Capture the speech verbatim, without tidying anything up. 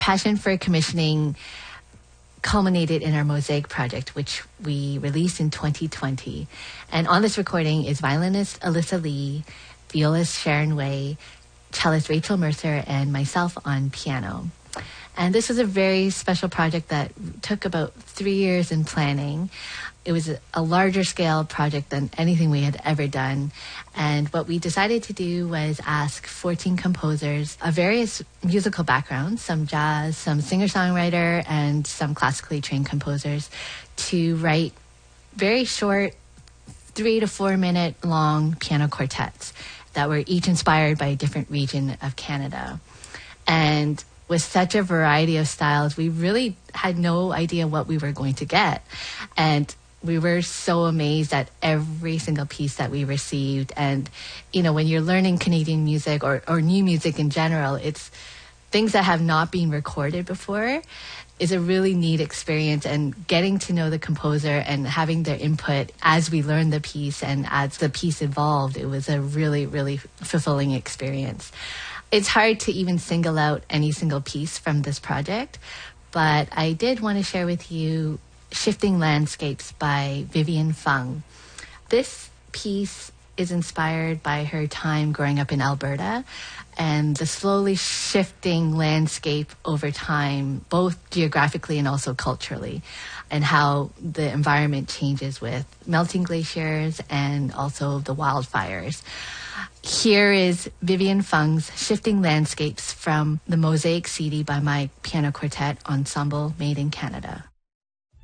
passion for commissioning culminated in our Mosaic project, which we released in twenty twenty. And on this recording is violinist Alyssa Lee, violist Sharon Way, cellist Rachel Mercer, and myself on piano. And this was a very special project that took about three years in planning. It was a, a larger scale project than anything we had ever done. And what we decided to do was ask fourteen composers of various musical backgrounds, some jazz, some singer-songwriter, and some classically trained composers, to write very short, three to four minute long piano quartets that were each inspired by a different region of Canada. And with such a variety of styles, we really had no idea what we were going to get. And we were so amazed at every single piece that we received. And, you know, when you're learning Canadian music or, or new music in general, it's things that have not been recorded before is a really neat experience. And getting to know the composer and having their input as we learned the piece and as the piece evolved, it was a really, really fulfilling experience. It's hard to even single out any single piece from this project, but I did want to share with you Shifting Landscapes by Vivian Fung. This piece is inspired by her time growing up in Alberta and the slowly shifting landscape over time, both geographically and also culturally, and how the environment changes with melting glaciers and also the wildfires. Here is Vivian Fung's Shifting Landscapes from the Mosaic C D by my piano quartet ensemble Made in Canada.